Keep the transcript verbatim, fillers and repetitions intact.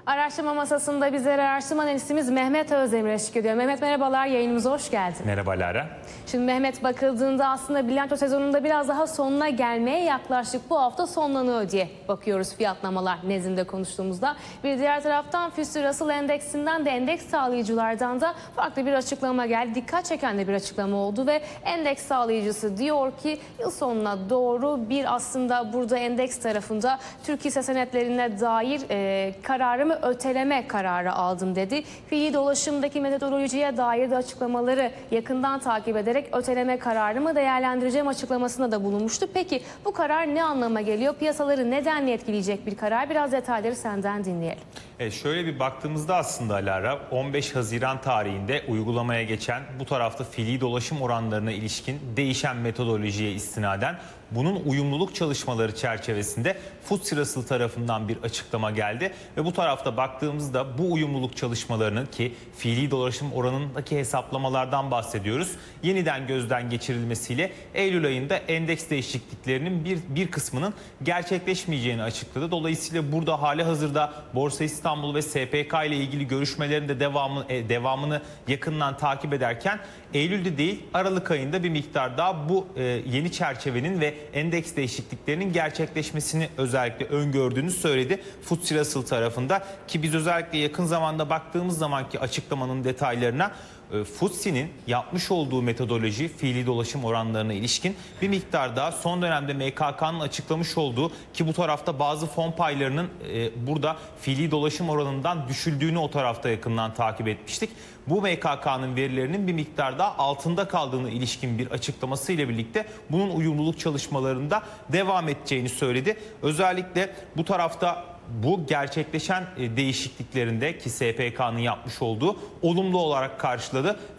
Araştırma masasında bizlere araştırma analistimiz Mehmet Özdemir eşlik ediyor. Mehmet merhabalar, yayınımıza hoş geldin. Merhaba Lara. Şimdi Mehmet, bakıldığında aslında bilanço sezonunda biraz daha sonuna gelmeye yaklaştık. Bu hafta sonlanıyor diye bakıyoruz fiyatlamalar nezdinde konuştuğumuzda. Bir diğer taraftan Füstü Russell Endeksinden de endeks sağlayıcılardan da farklı bir açıklama geldi. Dikkat çeken de bir açıklama oldu ve endeks sağlayıcısı diyor ki yıl sonuna doğru bir aslında burada endeks tarafında Türk hisse senetlerine dair e, kararımı öteleme kararı aldım dedi. Fiili dolaşımdaki metodolojiye dair de açıklamaları yakından takip ederek öteleme kararımı değerlendireceğim açıklamasında da bulunmuştu. Peki bu karar ne anlama geliyor? Piyasaları nedenle etkileyecek bir karar? Biraz detayları senden dinleyelim. E şöyle bir baktığımızda aslında Lara, on beş Haziran tarihinde uygulamaya geçen bu tarafta fiili dolaşım oranlarına ilişkin değişen metodolojiye istinaden bunun uyumluluk çalışmaları çerçevesinde F T S E Russell tarafından bir açıklama geldi ve bu tarafta baktığımızda bu uyumluluk çalışmalarının, ki fiili dolaşım oranındaki hesaplamalardan bahsediyoruz, yeniden gözden geçirilmesiyle Eylül ayında endeks değişikliklerinin bir, bir kısmının gerçekleşmeyeceğini açıkladı. Dolayısıyla burada hali hazırda Borsa İstanbul ve S P K ile ilgili görüşmelerin de devamı, e, devamını yakından takip ederken Eylül'de değil Aralık ayında bir miktar daha bu e, yeni çerçevenin ve endeks değişikliklerinin gerçekleşmesini özellikle öngördüğünü söyledi F T S E Russell tarafında. Ki biz özellikle yakın zamanda baktığımız zamanki açıklamanın detaylarına F T S E'nin yapmış olduğu metodoloji fiili dolaşım oranlarına ilişkin bir miktar daha son dönemde M K K'nın açıklamış olduğu, ki bu tarafta bazı fon paylarının e, burada fiili dolaşım oranından düşüldüğünü o tarafta yakından takip etmiştik. Bu M K K'nın verilerinin bir miktar daha altında kaldığını ilişkin bir açıklaması ile birlikte bunun uyumluluk çalışmalarında devam edeceğini söyledi. Özellikle bu tarafta bu gerçekleşen değişikliklerinde, ki S P K'nın yapmış olduğu, olumlu olarak karşıladı.